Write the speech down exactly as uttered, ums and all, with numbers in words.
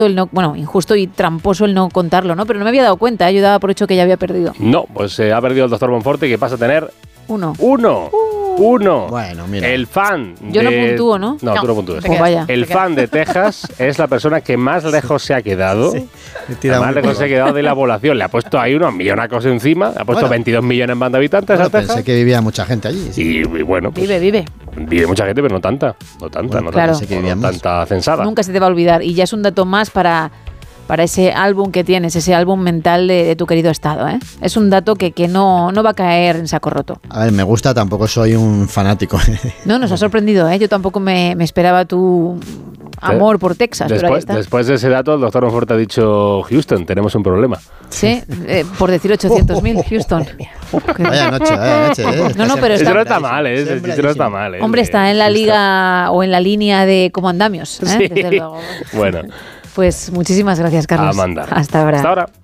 el no, bueno, injusto y tramposo el no contarlo, ¿no? Pero no me había dado cuenta, ¿eh? Yo daba por hecho que ya había perdido. No, pues eh, ha perdido el doctor Monforte, que pasa a tener... Uno. Uno. Uh. Uno. Bueno, mira. El fan Yo de... no puntúo, ¿no? No, no tú no puntúas. Pues vaya. El fan de Texas es la persona que más lejos se ha quedado. Sí. Más lejos se ha quedado de la población. Le ha puesto ahí unos millonacos encima. Le ha puesto bueno, veintidós millones más de habitantes bueno, a Texas. Pensé que vivía mucha gente allí. Sí. Y, y bueno, pues, vive, vive. Vive mucha gente, pero no tanta. No tanta, bueno, no claro. tanta, no, no tanta censada. Nunca se te va a olvidar. Y ya es un dato más para... para ese álbum que tienes, ese álbum mental de, de tu querido estado, ¿eh? Es un dato que, que no, no va a caer en saco roto. A ver, me gusta, tampoco soy un fanático. No, nos ha sorprendido, ¿eh? Yo tampoco me, me esperaba tu amor por Texas, después, pero ahí está. Después de ese dato, el doctor Monforte ha dicho, Houston, tenemos un problema. Sí, eh, por decir ochocientos mil, Houston. Vaya noche, vaya noche. ¿eh? No, no, pero está... Eso no está mal, ¿eh? Eso no está mal, ¿eh? Hombre, está en la liga o en la línea de como andamios, ¿eh? Sí. Desde luego. Bueno. Pues muchísimas gracias, Carlos. Amanda. Hasta ahora. Hasta ahora.